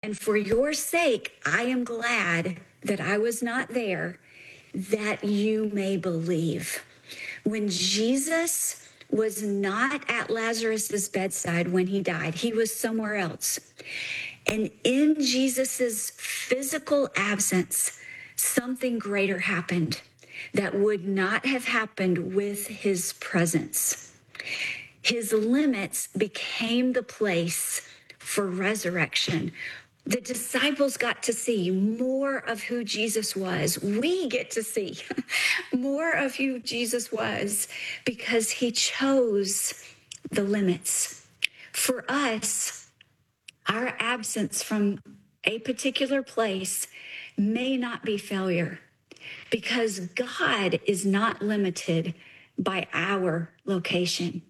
And for your sake, I am glad that I was not there, that you may believe. When Jesus was not at Lazarus's bedside when he died, he was somewhere else. And in Jesus's physical absence, something greater happened that would not have happened with his presence. His limits became the place for resurrection. The disciples got to see more of who Jesus was. We get to see more of who Jesus was because he chose the limits. For us, our absence from a particular place may not be failure because God is not limited by our location.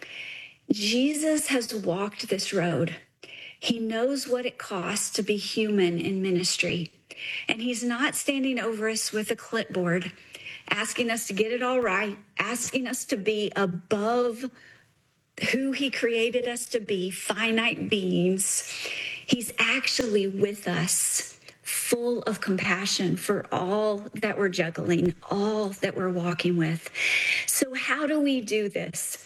Jesus has walked this road. He knows what it costs to be human in ministry. And he's not standing over us with a clipboard, asking us to get it all right, asking us to be above who he created us to be, finite beings. He's actually with us, full of compassion for all that we're juggling, all that we're walking with. So how do we do this?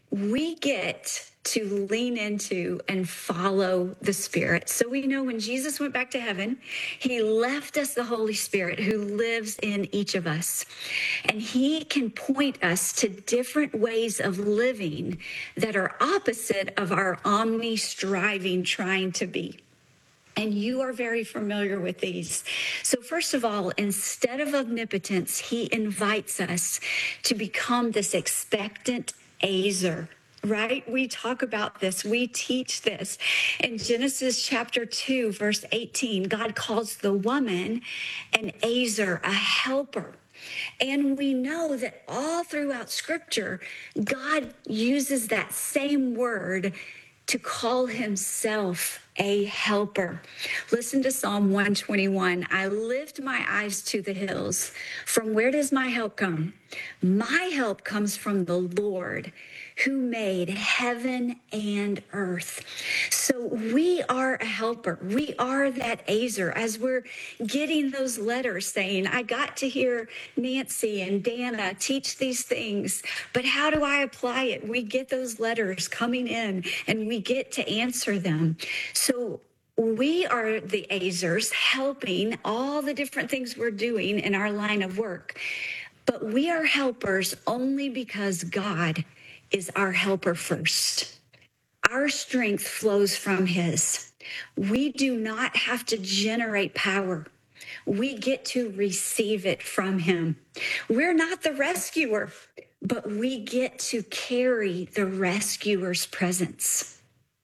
We get to lean into and follow the Spirit. So we know when Jesus went back to heaven, he left us the Holy Spirit who lives in each of us. And he can point us to different ways of living that are opposite of our omni-striving trying to be. And you are very familiar with these. So first of all, instead of omnipotence, he invites us to become this expectant azer, right? We talk about this. We teach this. In Genesis chapter 2, verse 18, God calls the woman an azer, a helper. And we know that all throughout Scripture, God uses that same word to call himself a helper. Listen to Psalm 121. I lift my eyes to the hills. From where does my help come? My help comes from the Lord who made heaven and earth. So we are a helper. We are that azer. As we're getting those letters saying, I got to hear Nancy and Dana teach these things, but how do I apply it? We get those letters coming in and we get to answer them. So we are the azers helping all the different things we're doing in our line of work. But we are helpers only because God is our helper first. Our strength flows from his. We do not have to generate power. We get to receive it from him. We're not the rescuer, but we get to carry the rescuer's presence.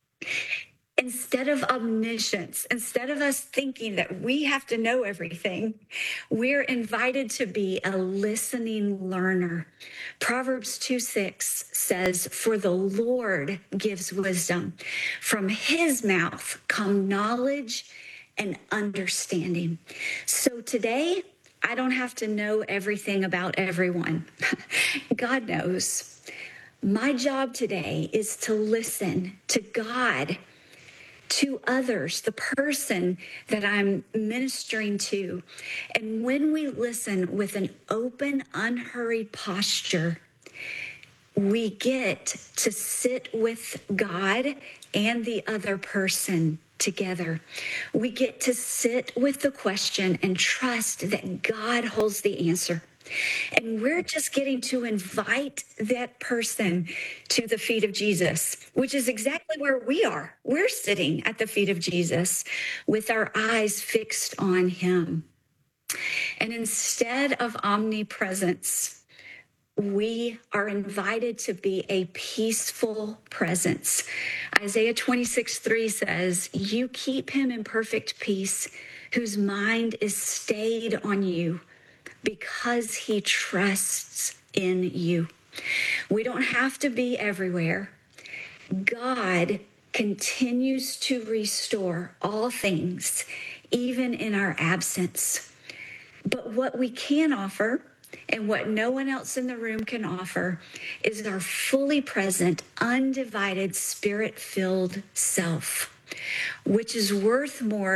Instead of omniscience, instead of us thinking that we have to know everything, we're invited to be a listening learner. Proverbs 2:6 says, for the Lord gives wisdom. From his mouth come knowledge and understanding. So today, I don't have to know everything about everyone. God knows. My job today is to listen to God, to others, the person that I'm ministering to. And when we listen with an open, unhurried posture, we get to sit with God and the other person together. We get to sit with the question and trust that God holds the answer. And we're just getting to invite that person to the feet of Jesus, which is exactly where we are. We're sitting at the feet of Jesus with our eyes fixed on him. And instead of omnipresence, we are invited to be a peaceful presence. Isaiah 26:3 says, you keep him in perfect peace, whose mind is stayed on you, because he trusts in you. We don't have to be everywhere. God continues to restore all things, even in our absence. But what we can offer, and what no one else in the room can offer, is our fully present, undivided, spirit-filled self, which is worth more